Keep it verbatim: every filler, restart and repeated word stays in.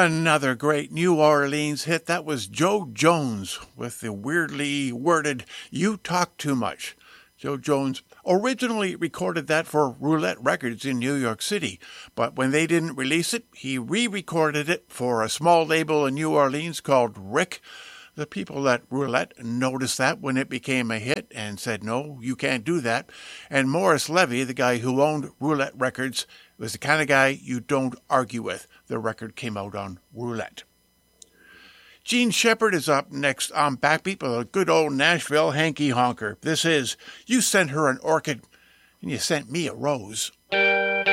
Another great New Orleans hit. That was Joe Jones with the weirdly worded, "You Talk Too Much." Joe Jones originally recorded that for Roulette Records in New York City, but when they didn't release it, he re-recorded it for a small label in New Orleans called Rick. The people at Roulette noticed that when it became a hit and said, "No, you can't do that." And Morris Levy, the guy who owned Roulette Records, was the kind of guy you don't argue with. The record came out on Roulette. Gene Shepard is up next on Backbeat with a good old Nashville hanky honker. This is "You Sent Her an Orchid and You Sent Me a Rose."